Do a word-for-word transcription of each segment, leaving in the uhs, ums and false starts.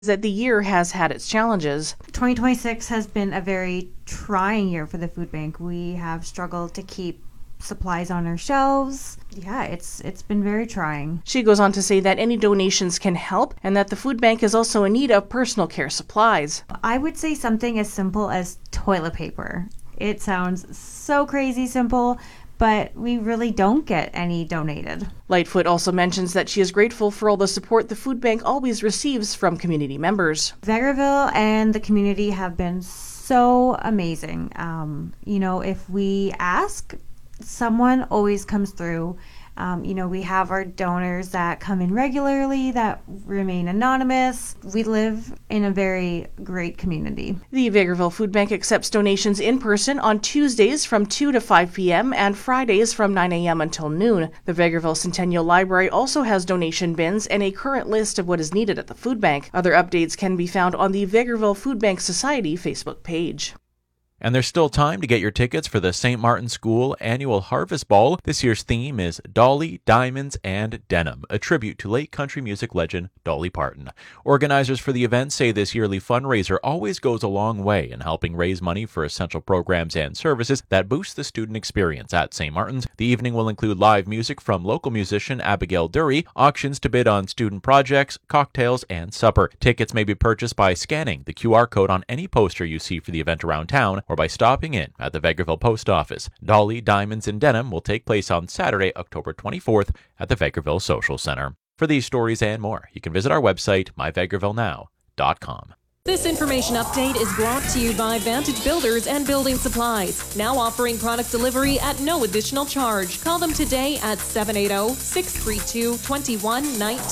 That the year has had its challenges. twenty twenty-six has been a very trying year for the food bank. We have struggled to keep supplies on our shelves. Yeah, it's it's been very trying. She goes on to say that any donations can help and that the food bank is also in need of personal care supplies. I would say something as simple as toilet paper. It sounds so crazy simple, but we really don't get any donated. Lightfoot also mentions that she is grateful for all the support the food bank always receives from community members. Vegreville and the community have been so amazing. Um, you know, if we ask, someone always comes through. Um, you know, we have our donors that come in regularly that remain anonymous. We live in a very great community. The Vegreville Food Bank accepts donations in person on Tuesdays from two to five p.m. and Fridays from nine a.m. until noon. The Vegreville Centennial Library also has donation bins and a current list of what is needed at the food bank. Other updates can be found on the Vegreville Food Bank Society Facebook page. And there's still time to get your tickets for the Saint Martin School Annual Harvest Ball. This year's theme is Dolly, Diamonds, and Denim, a tribute to late country music legend Dolly Parton. Organizers for the event say this yearly fundraiser always goes a long way in helping raise money for essential programs and services that boost the student experience at Saint Martin's. The evening will include live music from local musician Abigail Dury, auctions to bid on student projects, cocktails, and supper. Tickets may be purchased by scanning the Q R code on any poster you see for the event around town, or by stopping in at the Vegreville Post Office. Dolly, Diamonds, and Denim will take place on Saturday, October twenty-fourth at the Vegreville Social Center. For these stories and more, you can visit our website, my vegreville now dot com. This information update is brought to you by Vantage Builders and Building Supplies, now offering product delivery at no additional charge. Call them today at seven eight zero, six three two, two one one nine.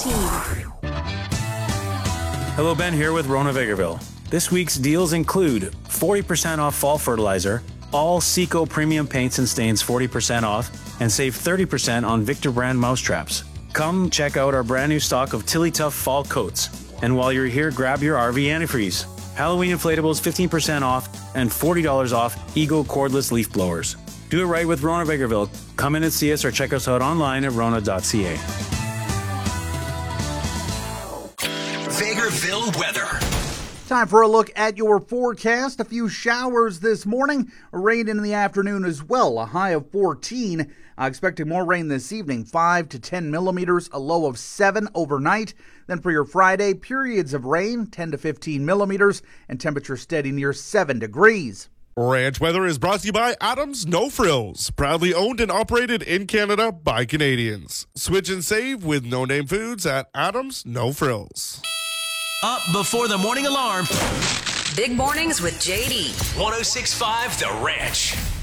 Hello, Ben here with Rona Vegreville. This week's deals include forty percent off fall fertilizer, all Seco premium paints and stains forty percent off, and save thirty percent on Victor brand mousetraps. Come check out our brand new stock of Tilly Tough fall coats. And while you're here, grab your R V antifreeze. Halloween inflatables fifteen percent off and forty dollars off Ego cordless leaf blowers. Do it right with Rona Vegreville. Come in and see us or check us out online at rona dot c a. Vegreville weather. Time for a look at your forecast. A few showers this morning, rain in the afternoon as well, a high of fourteen. Uh, expecting more rain this evening, five to ten millimeters, a low of seven overnight. Then for your Friday, periods of rain, ten to fifteen millimeters, and temperature steady near seven degrees. Ranch weather is brought to you by Adams No Frills, proudly owned and operated in Canada by Canadians. Switch and save with No Name Foods at Adams No Frills. Up before the morning alarm. Big mornings with J D. one oh six point five The Ranch.